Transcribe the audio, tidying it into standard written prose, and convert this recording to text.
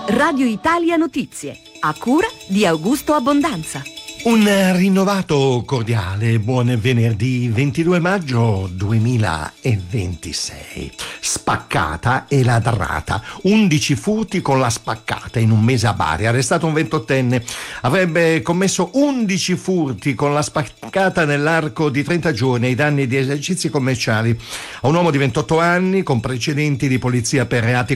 Radio Italia Notizie, a cura di Augusto Abbondanza. Un rinnovato cordiale buon venerdì 22 maggio 2026. Spaccata e ladrata. 11 furti con la spaccata in un mese a Bari. Arrestato un 28enne. Avrebbe commesso 11 furti con la spaccata nell'arco di 30 giorni ai danni di esercizi commerciali. A un uomo di 28 anni con precedenti di polizia per reati